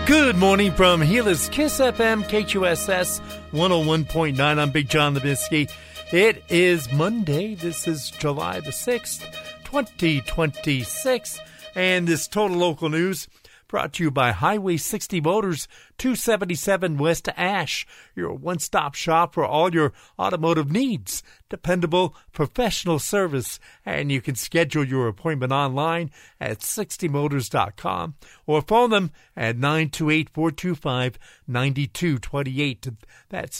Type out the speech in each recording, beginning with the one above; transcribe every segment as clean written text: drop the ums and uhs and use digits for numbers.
Good morning from Gila's Kiss FM, KQSS 101.9. I'm Big John Levinsky. It is Monday. This is July the 6th, 2026. And this Total Local News brought to you by Highway 60 Motors, 277 West Ash, your one-stop shop for all your automotive needs. Dependable, professional service, and you can schedule your appointment online at 60motors.com or phone them at 928-425-9228. That's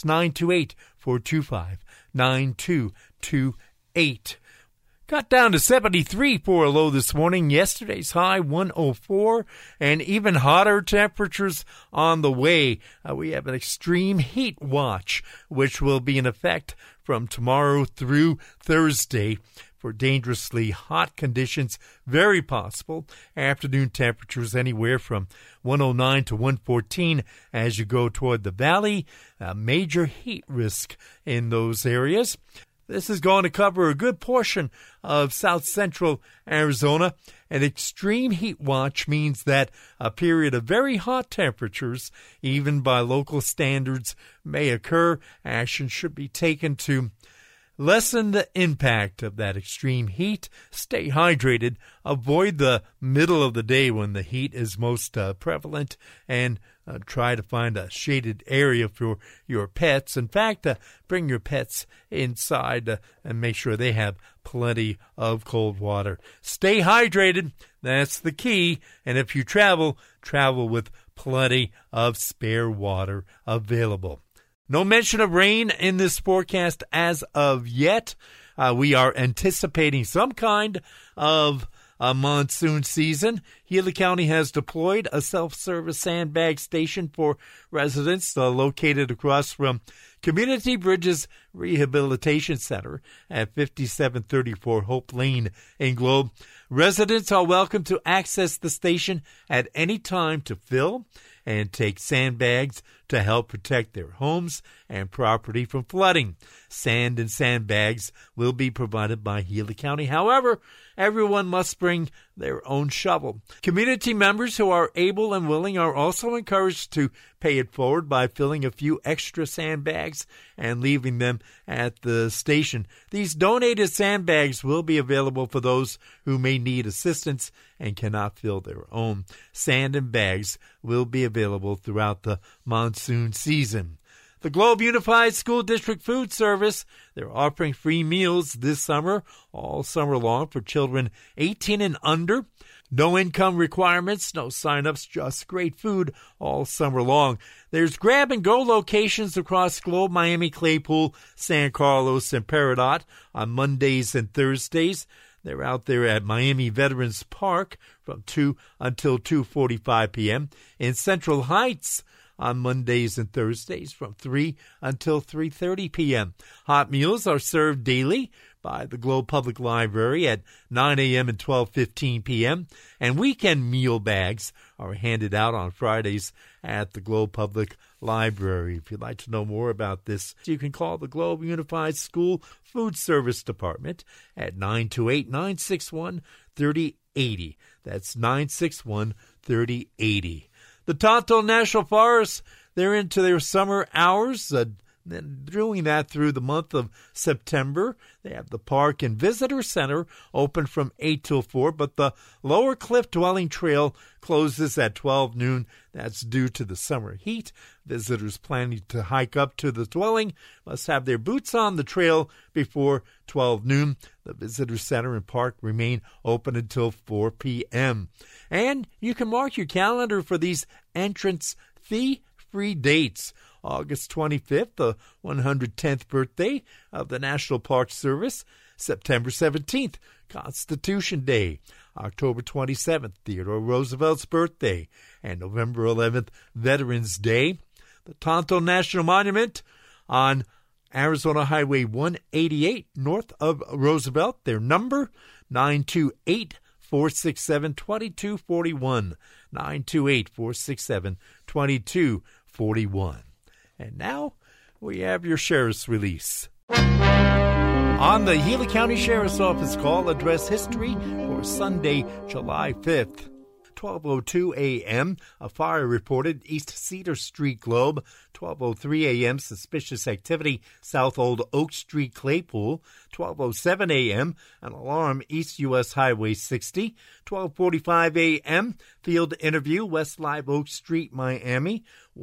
928-425-9228. Got down to 73 for a low this morning. Yesterday's high, 104, and even hotter temperatures on the way. We have an extreme heat watch, which will be in effect from tomorrow through Thursday for dangerously hot conditions. Very possible. Afternoon temperatures anywhere from 109 to 114 as you go toward the valley. A major heat risk in those areas. This is going to cover a good portion of south central Arizona. An extreme heat watch means that a period of very hot temperatures, even by local standards, may occur. Action should be taken to lessen the impact of that extreme heat. Stay hydrated. Avoid the middle of the day when the heat is most prevalent, and try to find a shaded area for your pets. In fact, bring your pets inside and make sure they have plenty of cold water. Stay hydrated. That's the key. And if you travel with plenty of spare water available. No mention of rain in this forecast as of yet. We are anticipating some kind of a monsoon season. Gila County has deployed a self-service sandbag station for residents located across from Community Bridges Rehabilitation Center at 5734 Hope Lane in Globe. Residents are welcome to access the station at any time to fill and take sandbags to help protect their homes and property from flooding. Sand and sandbags will be provided by Gila County. However, everyone must bring their own shovel. Community members who are able and willing are also encouraged to pay it forward by filling a few extra sandbags and leaving them at the station. These donated sandbags will be available for those who may need assistance and cannot fill their own. Sand and bags will be available throughout the monsoon season. The Globe Unified School District Food Service, they're offering free meals this summer, all summer long for children 18 and under. No income requirements, no sign-ups, just great food all summer long. There's grab-and-go locations across Globe, Miami, Claypool, San Carlos, and Peridot on Mondays and Thursdays. They're out there at Miami Veterans Park from 2 until 2:45 p.m. in Central Heights on Mondays and Thursdays from 3 until 3:30 p.m. Hot meals are served daily by the Globe Public Library at 9 a.m. and 12:15 p.m. And weekend meal bags are handed out on Fridays at the Globe Public Library. If you'd like to know more about this, you can call the Globe Unified School Food Service Department at 928-961-3080. That's 961-3080. The Tonto National Forest, they're into their summer hours, doing that through the month of September. They have the Park and Visitor Center open from 8 till 4, but the Lower Cliff Dwelling Trail closes at 12 noon. That's due to the summer heat. Visitors planning to hike up to the dwelling must have their boots on the trail before 12 noon. The Visitor Center and Park remain open until 4 p.m. And you can mark your calendar for these entrance fee-free dates. August 25th, the 110th birthday of the National Park Service. September 17th, Constitution Day. October 27th, Theodore Roosevelt's birthday. And November 11th, Veterans Day. The Tonto National Monument on Arizona Highway 188 north of Roosevelt. Their number, 928-467-2241. 928-467-2241. And now we have your sheriff's release. On the Gila County Sheriff's Office call, address history for Sunday, July 5th. 12:02 a.m., a fire reported East Cedar Street, Globe. 12:03 a.m., suspicious activity South Old Oak Street, Claypool. 12:07 a.m., an alarm East U.S. Highway 60. 12:45 a.m., field interview West Live Oak Street, Miami.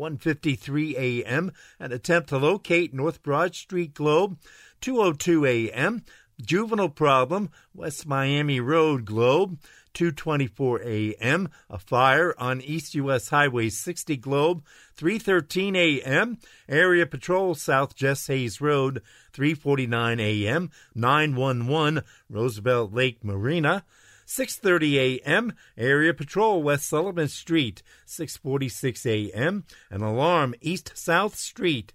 1:53 a.m., an attempt to locate North Broad Street, Globe. 2:02 a.m., juvenile problem West Miami Road, Globe. 2:24 a.m., a fire on East U.S. Highway 60, Globe. 3:13 a.m., area patrol South Jess Hayes Road. 3:49 a.m., 911 Roosevelt Lake Marina. 6:30 a.m., area patrol West Sullivan Street. 6:46 a.m., an alarm East South Street.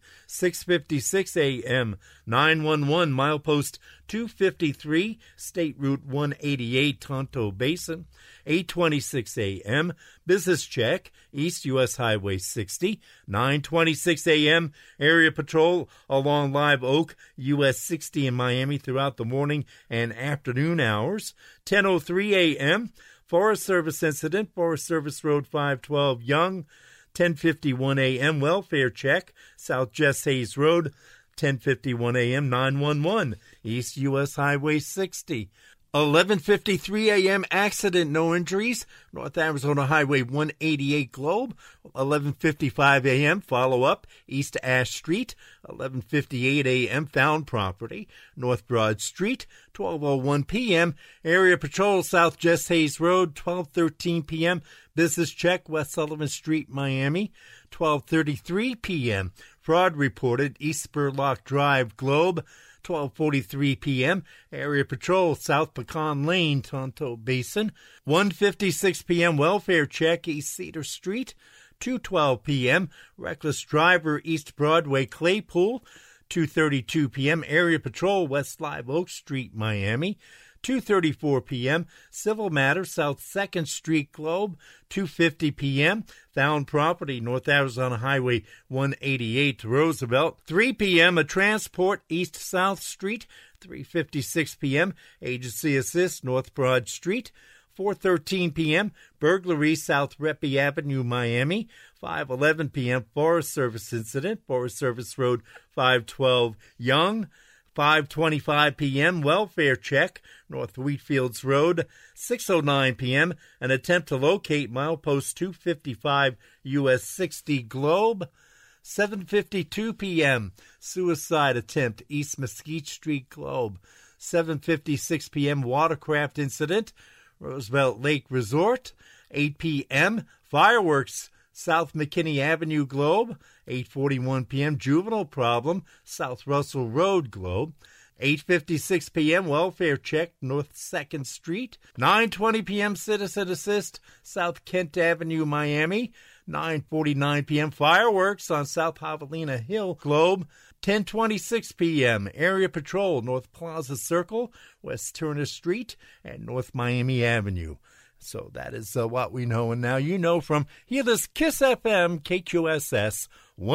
6:56 a.m., 911 milepost 253, State Route 188, Tonto Basin. 8:26 a.m., business check East U.S. Highway 60. 9:26 a.m., area patrol along Live Oak U.S. 60 in Miami throughout the morning and afternoon hours. 10:03 a.m., Forest Service incident, Forest Service Road 512, Young. 10:51 a.m., welfare check, South Jess Hayes Road. 10:51 a.m., 911, East U.S. Highway 60. 11:53 a.m., accident, no injuries, North Arizona Highway 188, Globe. 11:55 a.m., follow-up, East Ash Street. 11:58 a.m., found property, North Broad Street. 12:01 p.m., area patrol, South Jess Hayes Road. 12:13 p.m., business check, West Sullivan Street, Miami. 12:33 p.m., fraud reported, East Spurlock Drive, Globe. 12:43 p.m., area patrol, South Pecan Lane, Tonto Basin. 1:56 p.m., welfare check, East Cedar Street. 2:12 p.m., reckless driver, East Broadway, Claypool. 2:32 p.m., area patrol, West Live Oak Street, Miami. 2:34 p.m., civil matter, South 2nd Street, Globe. 2:50 p.m., found property, North Arizona Highway 188, Roosevelt. 3 p.m., a transport, East South Street. 3:56 p.m., agency assist, North Broad Street. 4:13 p.m., burglary, South Reppy Avenue, Miami. 5:11 p.m., Forest Service incident, Forest Service Road 512, Young. 5:25 p.m., welfare check, North Wheatfields Road. 6:09 p.m., an attempt to locate milepost 255 U.S. 60, Globe. 7:52 p.m., suicide attempt, East Mesquite Street, Globe. 7:56 p.m., watercraft incident, Roosevelt Lake Resort. 8 p.m., fireworks, South McKinney Avenue, Globe. 8:41 p.m., juvenile problem, South Russell Road, Globe. 8:56 p.m., welfare check, North 2nd Street. 9:20 p.m., citizen assist, South Kent Avenue, Miami. 9:49 p.m., fireworks on South Javelina Hill, Globe. 10:26 p.m., area patrol, North Plaza Circle, West Turner Street, and North Miami Avenue. So that is what we know. And now you know from here, this KISS FM, KQSS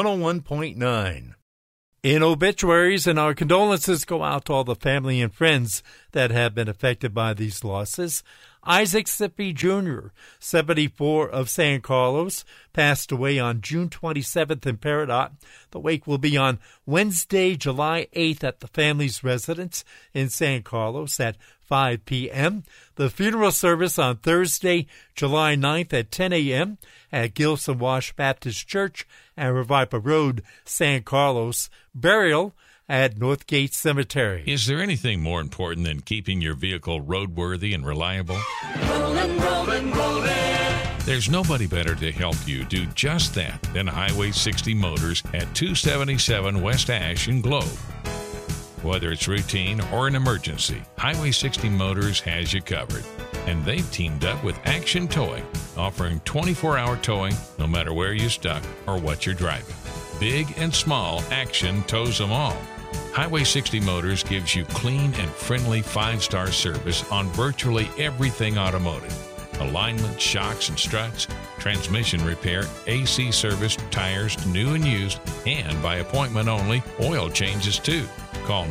101.9. In obituaries, and our condolences go out to all the family and friends that have been affected by these losses. Isaac Sippy Jr., 74, of San Carlos, passed away on June 27th in Peridot. The wake will be on Wednesday, July 8th at the family's residence in San Carlos at 5 p.m. The funeral service on Thursday, July 9th at 10 a.m. at Gilson Wash Baptist Church and Revipa Road, San Carlos. Burial at Northgate Cemetery. Is there anything more important than keeping your vehicle roadworthy and reliable? Rollin', rollin', rollin'. There's nobody better to help you do just that than Highway 60 Motors at 277 West Ash in Globe. Whether it's routine or an emergency, Highway 60 Motors has you covered. And they've teamed up with Action Towing, offering 24-hour towing no matter where you're stuck or what you're driving. Big and small, Action tows them all. Highway 60 Motors gives you clean and friendly 5-star service on virtually everything automotive. Alignment, shocks and struts, transmission repair, AC service, tires, new and used, and by appointment only, oil changes too. Call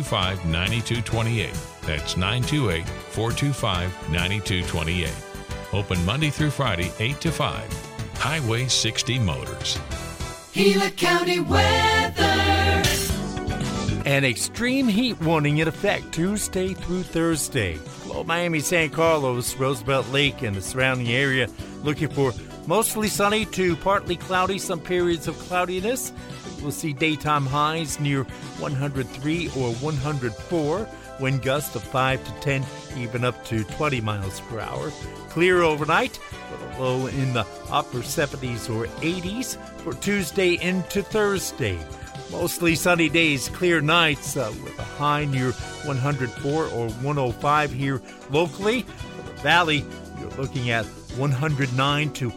928-425-9228. That's 928-425-9228. Open Monday through Friday, 8 to 5. Highway 60 Motors. Gila County weather. An extreme heat warning in effect Tuesday through Thursday. Below Miami, San Carlos, Roosevelt Lake, and the surrounding area, looking for mostly sunny to partly cloudy, some periods of cloudiness. We'll see daytime highs near 103 or 104, wind gusts of 5 to 10, even up to 20 miles per hour. Clear overnight, with a low in the upper 70s or 80s for Tuesday into Thursday. Mostly sunny days, clear nights with a high near 104 or 105 here locally. For the valley, you're looking at 109 to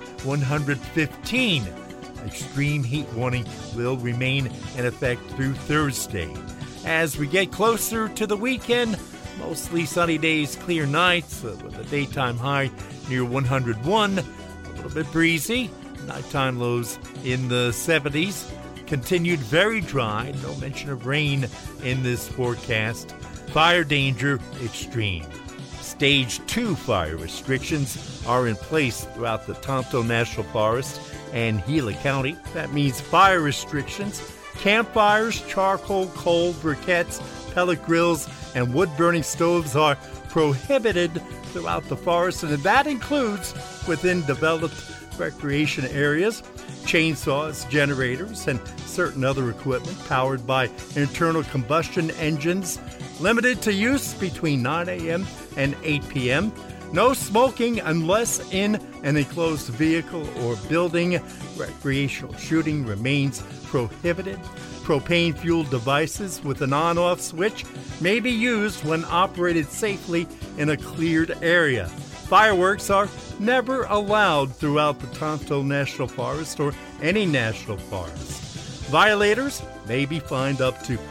115. Extreme heat warning will remain in effect through Thursday. As we get closer to the weekend, mostly sunny days, clear nights with a daytime high near 101. A little bit breezy. Nighttime lows in the 70s. Continued very dry. No mention of rain in this forecast. Fire danger extreme. Stage 2 fire restrictions are in place throughout the Tonto National Forest and Gila County. That means fire restrictions, campfires, charcoal, coal, briquettes, pellet grills, and wood-burning stoves are prohibited throughout the forest, and that includes within developed recreation areas, chainsaws, generators, and certain other equipment powered by internal combustion engines, limited to use between 9 a.m. and 8 p.m. No smoking unless in an enclosed vehicle or building. Recreational shooting remains prohibited. Propane-fueled devices with an on-off switch may be used when operated safely in a cleared area. Fireworks are never allowed throughout the Tonto National Forest or any national forest. Violators may be fined up to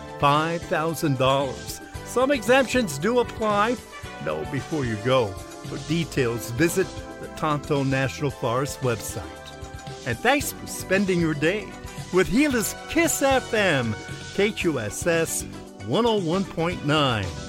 $5,000. Some exemptions do apply. Know before you go. For details, visit the Tonto National Forest website. And thanks for spending your day with Gila's Kiss FM, KQSS 101.9.